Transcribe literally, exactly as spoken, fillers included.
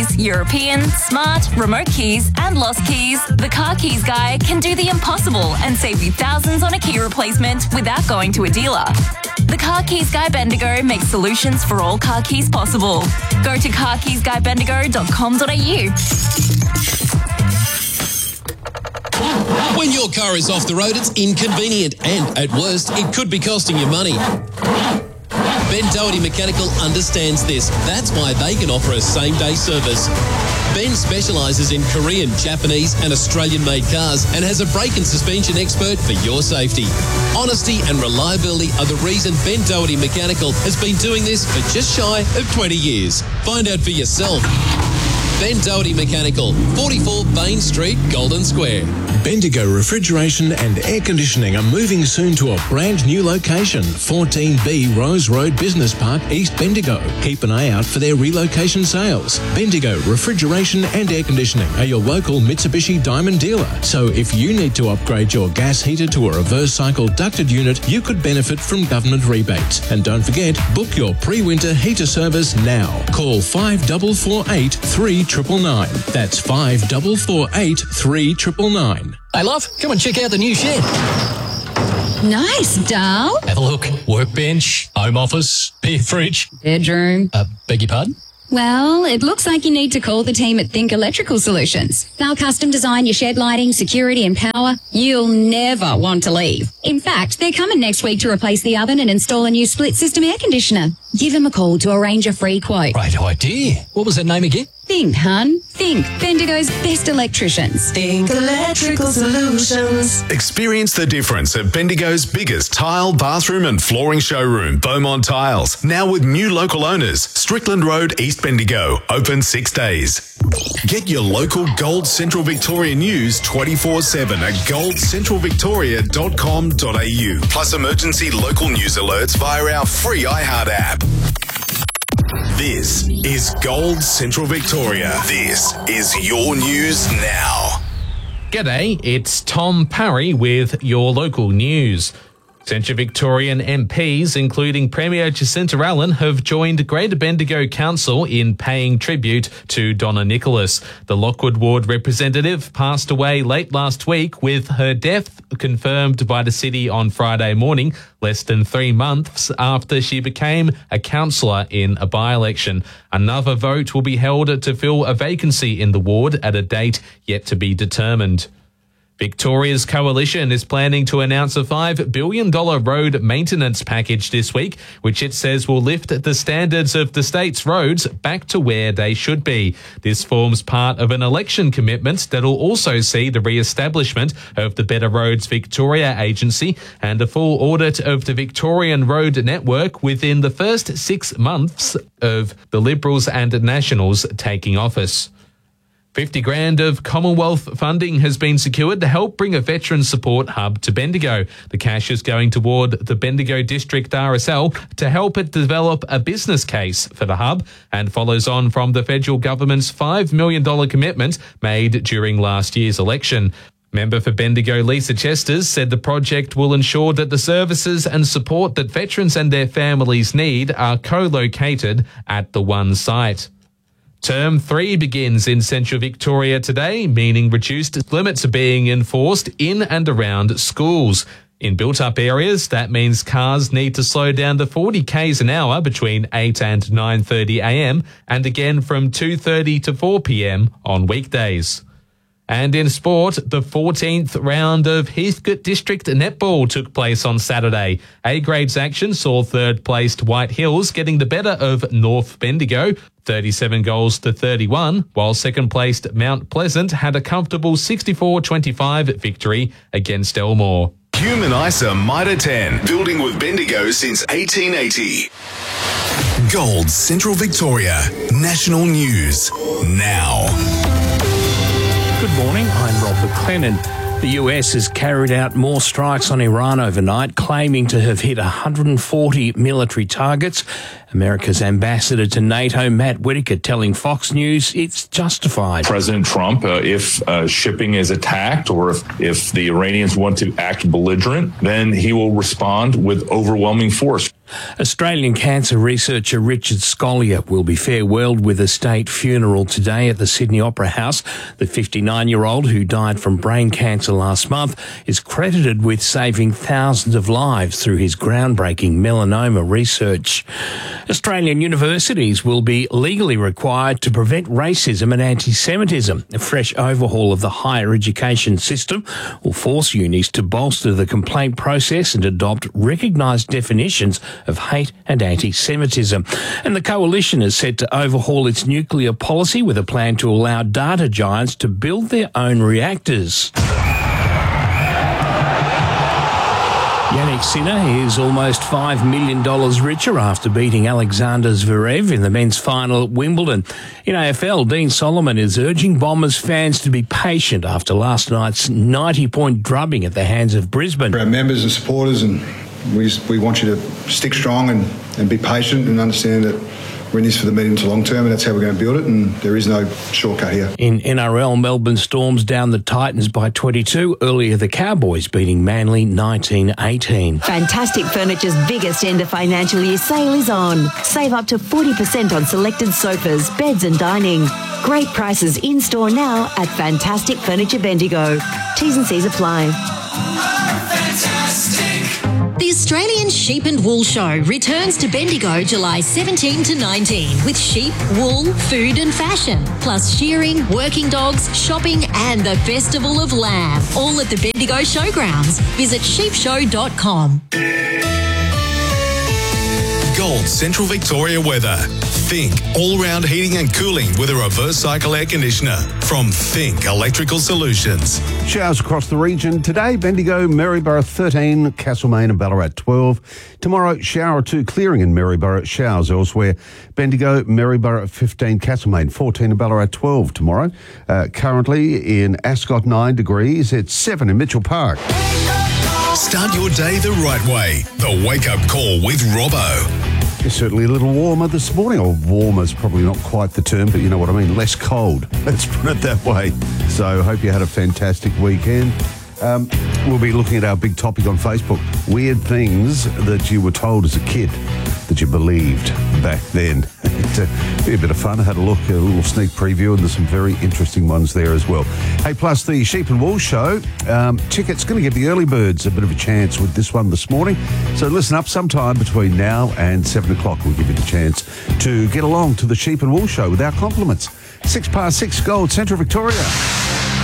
European, smart, remote keys, and lost keys, the Car Keys Guy can do the impossible and save you thousands on a key replacement without going to a dealer. The Car Keys Guy Bendigo makes solutions for all car keys possible. Go to car keys guy bendigo dot com dot a u. When your car is off the road, it's inconvenient and, at worst, it could be costing you money. Ben Doherty Mechanical understands this. That's why they can offer a same-day service. Ben specialises in Korean, Japanese and Australian-made cars and has a brake and suspension expert for your safety. Honesty and reliability are the reason Ben Doherty Mechanical has been doing this for just shy of twenty years. Find out for yourself. Ben Doherty Mechanical, forty-four Bain Street, Golden Square. Bendigo Refrigeration and Air Conditioning are moving soon to a brand new location, fourteen B Rose Road Business Park, East Bendigo. Keep an eye out for their relocation sales. Bendigo Refrigeration and Air Conditioning are your local Mitsubishi Diamond dealer. So if you need to upgrade your gas heater to a reverse cycle ducted unit, you could benefit from government rebates. And don't forget, book your pre-winter heater service now. Call five four four eight, three nine nine nine. That's five four four eight, three nine nine nine. Hey, love, come and check out the new shed. Nice, doll. Have a look. Workbench, home office, beer fridge. Bedroom. Uh, beg your pardon? Well, it looks like you need to call the team at Think Electrical Solutions. They'll custom design your shed lighting, security and power. You'll never want to leave. In fact, they're coming next week to replace the oven and install a new split system air conditioner. Give them a call to arrange a free quote. Great idea. What was that name again? Think, hun. Think. Bendigo's best electricians. Think Electrical Solutions. Experience the difference at Bendigo's biggest tile, bathroom and flooring showroom, Beaumont Tiles. Now with new local owners. Strickland Road, East Bendigo. Open six days. Get your local Gold Central Victoria news twenty-four seven at gold central victoria dot com dot a u. Plus emergency local news alerts via our free iHeart app. This is Gold Central Victoria. This is your news now. G'day, it's Tom Parry with your local news. Central Victorian M Ps, including Premier Jacinta Allen, have joined Greater Bendigo Council in paying tribute to Donna Nicholas. The Lockwood Ward representative passed away late last week, with her death confirmed by the city on Friday morning, less than three months after she became a councillor in a by-election. Another vote will be held to fill a vacancy in the ward at a date yet to be determined. Victoria's Coalition is planning to announce a five billion dollars road maintenance package this week, which it says will lift the standards of the state's roads back to where they should be. This forms part of an election commitment that will also see the re-establishment of the Better Roads Victoria Agency and a full audit of the Victorian road network within the first six months of the Liberals and Nationals taking office. fifty grand of Commonwealth funding has been secured to help bring a veteran support hub to Bendigo. The cash is going toward the Bendigo District R S L to help it develop a business case for the hub, and follows on from the federal government's five million dollars commitment made during last year's election. Member for Bendigo Lisa Chesters said the project will ensure that the services and support that veterans and their families need are co-located at the one site. Term three begins in Central Victoria today, meaning reduced limits are being enforced in and around schools. In built-up areas, that means cars need to slow down to forty kays an hour between eight and nine thirty a m and again from two thirty to four p m on weekdays. And in sport, the fourteenth round of Heathcote District Netball took place on Saturday. A-Grades action saw third-placed White Hills getting the better of North Bendigo, thirty-seven goals to thirty-one, while second-placed Mount Pleasant had a comfortable sixty-four twenty-five victory against Elmore. Human ISA Mitre ten, building with Bendigo since eighteen eighty. Gold Central Victoria, national news now. Good morning, I'm Rob McLennan. The U S has carried out more strikes on Iran overnight, claiming to have hit one hundred forty military targets. America's ambassador to NATO, Matt Whitaker, telling Fox News it's justified. President Trump, uh, if uh, shipping is attacked or if, if the Iranians want to act belligerent, then he will respond with overwhelming force. Australian cancer researcher Richard Scolyer will be farewelled with a state funeral today at the Sydney Opera House. The fifty-nine-year-old, who died from brain cancer last month, is credited with saving thousands of lives through his groundbreaking melanoma research. Australian universities will be legally required to prevent racism and anti-Semitism. A fresh overhaul of the higher education system will force unis to bolster the complaint process and adopt recognised definitions of hate and anti-Semitism. And the coalition is set to overhaul its nuclear policy with a plan to allow data giants to build their own reactors. Yannick Sinner is almost five million dollars richer after beating Alexander Zverev in the men's final at Wimbledon. In A F L, Dean Solomon is urging Bombers fans to be patient after last night's ninety-point drubbing at the hands of Brisbane. For our members and supporters, and we, we want you to stick strong and, and be patient and understand that we're in this for the medium to long term, and that's how we're going to build it, and there is no shortcut here. In N R L, Melbourne Storms down the Titans by twenty-two. Earlier, the Cowboys beating Manly nineteen eighteen. Fantastic Furniture's biggest end of financial year sale is on. Save up to forty percent on selected sofas, beds and dining. Great prices in-store now at Fantastic Furniture Bendigo. T's and C's apply. The Australian Sheep and Wool Show returns to Bendigo July seventeenth to nineteenth with sheep, wool, food and fashion, plus shearing, working dogs, shopping and the Festival of Lamb, all at the Bendigo Showgrounds. Visit sheep show dot com. Gold Central Victoria weather. Think all-round heating and cooling with a reverse cycle air conditioner from Think Electrical Solutions. Showers across the region. Today, Bendigo, Maryborough thirteen, Castlemaine and Ballarat twelve. Tomorrow, shower or two clearing in Maryborough, showers elsewhere. Bendigo, Maryborough fifteen, Castlemaine fourteen and Ballarat twelve tomorrow. Uh, currently in Ascot nine degrees, it's seven in Mitchell Park. Start your day the right way. The Wake Up Call with Robbo. It's certainly a little warmer this morning, or warmer is probably not quite the term, but you know what I mean, less cold. Let's put it that way. So hope you had a fantastic weekend. Um, we'll be looking at our big topic on Facebook, weird things that you were told as a kid that you believed back then. It'd be a bit of fun. I had a look, a little sneak preview, and there's some very interesting ones there as well. Hey, plus the Sheep and Wool Show, um, tickets going to give the early birds a bit of a chance with this one this morning. So listen up, sometime between now and seven o'clock, we'll give you the chance to get along to the Sheep and Wool Show with our compliments. Six past six, Gold Central Victoria.